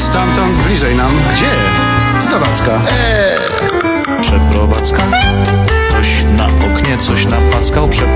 Stamtąd bliżej nam. Gdzie? Do Wacka. Przeprowadzka. Ktoś na oknie coś napackał.